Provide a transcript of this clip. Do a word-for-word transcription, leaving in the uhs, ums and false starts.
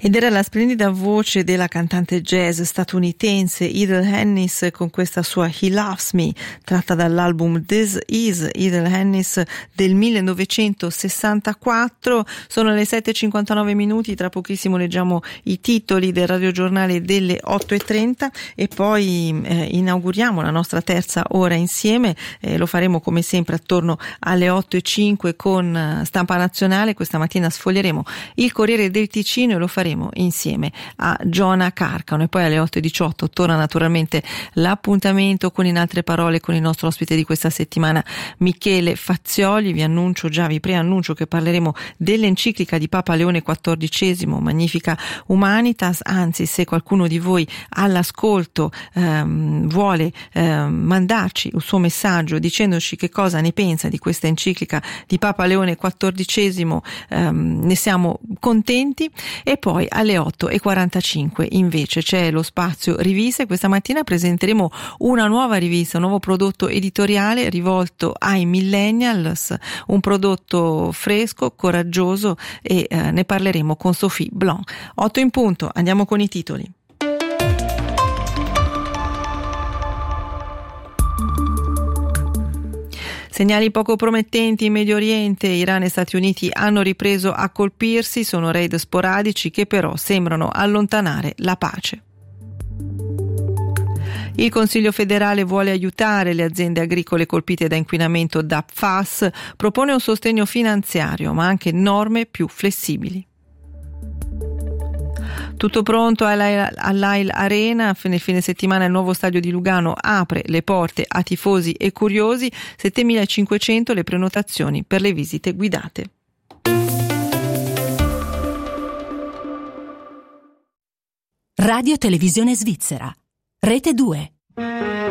Ed era la splendida voce della cantante jazz statunitense Ethel Hennis con questa sua He Loves Me, tratta dall'album This Is Ethel Hennis del millenovecentosessantaquattro. Sono le sette e cinquantanove minuti, tra pochissimo leggiamo i titoli del radiogiornale delle otto e trenta e poi eh, inauguriamo la nostra terza ora insieme. Eh, lo faremo come sempre attorno alle otto e cinque con Stampa Nazionale. Questa mattina sfoglieremo il Corriere del Ticino e lo faremo insieme a Giona Carcano, e poi alle otto e diciotto torna naturalmente l'appuntamento con In Altre Parole con il nostro ospite di questa settimana Michele Fazzioli. Vi annuncio già, vi preannuncio che parleremo dell'enciclica di Papa Leone quattordicesimo, Magnifica Humanitas. Anzi, se qualcuno di voi all'ascolto ehm, vuole ehm, mandarci il suo messaggio dicendoci che cosa ne pensa di questa enciclica di Papa Leone quattordicesimo, ehm, ne siamo contenti. E poi alle otto e quarantacinque invece c'è lo spazio riviste. Questa mattina presenteremo una nuova rivista, un nuovo prodotto editoriale rivolto ai millennials, un prodotto fresco, coraggioso, e eh, ne parleremo con Sophie Blanc. otto in punto, andiamo con i titoli. Segnali poco promettenti in Medio Oriente. Iran e Stati Uniti hanno ripreso a colpirsi, sono raid sporadici che però sembrano allontanare la pace. Il Consiglio federale vuole aiutare le aziende agricole colpite da inquinamento da P F A S, propone un sostegno finanziario ma anche norme più flessibili. Tutto pronto all'Ail Arena. Nel fine settimana il nuovo stadio di Lugano apre le porte a tifosi e curiosi. settemilacinquecento le prenotazioni per le visite guidate. Radio Televisione Svizzera, Rete due.